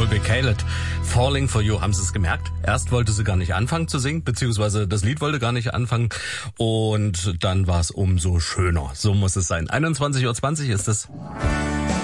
Phoebe Caylett. Falling for You, haben Sie es gemerkt? Erst wollte sie gar nicht anfangen zu singen, beziehungsweise das Lied wollte gar nicht anfangen und dann war es umso schöner. So muss es sein. 21:20 Uhr ist es.